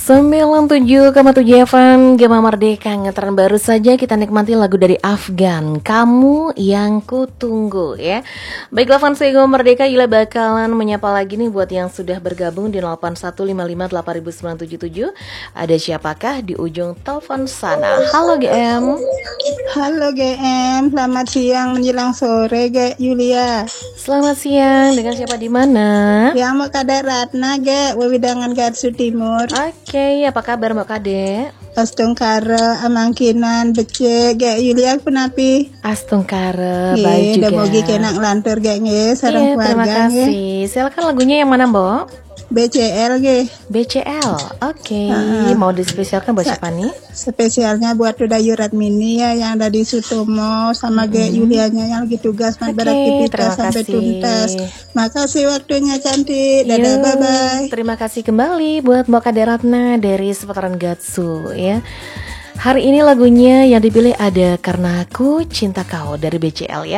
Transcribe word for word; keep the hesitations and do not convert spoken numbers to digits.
sembilan puluh tujuh koma tujuh F M Gema Merdeka Ngetren. Baru saja kita nikmati lagu dari Afgan, Kamu Yang Kutunggu ya. Baiklah fans Gema Merdeka, Yula bakalan menyapa lagi nih buat yang sudah bergabung di nol delapan satu lima lima delapan sembilan tujuh tujuh. Ada siapakah di ujung telepon sana? Halo G M. Halo G M, selamat siang menjelang sore G Yulia. Selamat siang, dengan siapa di mana? Yang mau Kade Ratna G, Wewidangan Garsu Timur. Oke, apa kabar Mbak Kade? Astungkara, Amangkinan, Becek, G Yulia penapi. Astungkara, baik juga. Iya, mogi kenak lantur G nge, sarang Iya, terima keluarga kasih. Silakan lagunya yang mana Mbak? B C L G. B C L, oke. Okay. Uh-uh. Mau dispesialkan buat siapa nih? Spesialnya buat Udayu Radmini ya yang ada di Sutomo sama mm-hmm. G Yulianya yang lagi tugas okay, beraktivitas sampai kasih. tuntas. Makasih waktunya cantik. Dadah, Yuh, bye-bye. Terima kasih kembali buat Mbak Kade Ratna dari seputaran Gatsu ya. Hari ini lagunya yang dipilih ada Karena Aku Cinta Kau dari B C L ya.